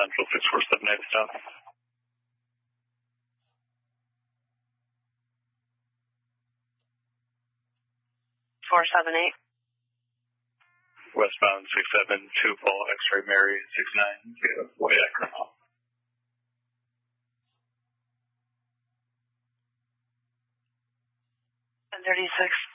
Central 6478 stop. 478. Westbound 672 Paul X-ray Mary 69 Way Akron. 1036.